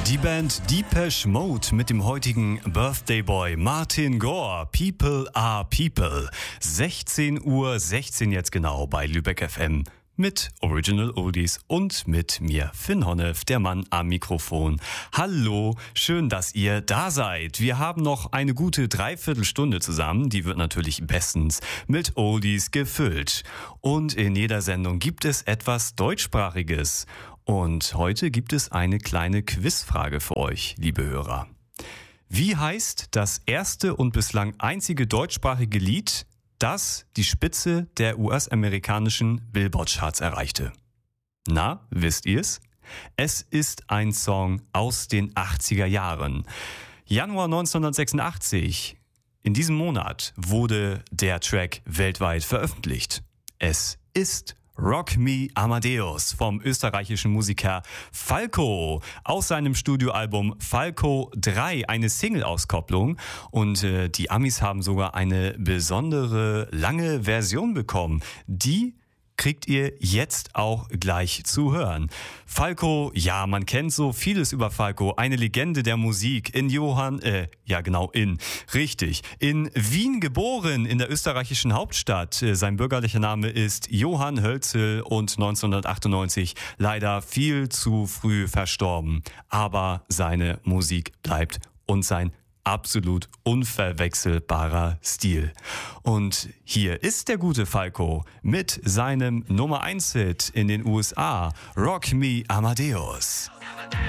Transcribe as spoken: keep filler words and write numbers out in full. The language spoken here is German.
Die Band Depeche Mode mit dem heutigen Birthday Boy Martin Gore. People are People. sechzehn Uhr sechzehn jetzt genau bei Lübeck F M. Mit Original Oldies und mit mir, Finn Honnef, der Mann am Mikrofon. Hallo, schön, dass ihr da seid. Wir haben noch eine gute Dreiviertelstunde zusammen. Die wird natürlich bestens mit Oldies gefüllt. Und in jeder Sendung gibt es etwas Deutschsprachiges. Und heute gibt es eine kleine Quizfrage für euch, liebe Hörer. Wie heißt das erste und bislang einzige deutschsprachige Lied, das die Spitze der U S-amerikanischen Billboard-Charts erreichte? Na, wisst ihr's? Es ist ein Song aus den achtziger Jahren. Januar neunzehnhundertsechsundachtzig. In diesem Monat wurde der Track weltweit veröffentlicht. Es ist Rock Me Amadeus vom österreichischen Musiker Falco aus seinem Studioalbum Falco drei, eine Single-Auskopplung, und äh, die Amis haben sogar eine besondere lange Version bekommen. Die kriegt ihr jetzt auch gleich zu hören. Falco, ja, man kennt so vieles über Falco, eine Legende der Musik, in Johann, äh, ja genau, in, richtig, in Wien geboren, in der österreichischen Hauptstadt. Sein bürgerlicher Name ist Johann Hölzel und neunzehnhundertachtundneunzig leider viel zu früh verstorben. Aber seine Musik bleibt und sein absolut unverwechselbarer Stil. Und hier ist der gute Falco mit seinem Nummer eins Hit in den U S A, Rock Me Amadeus.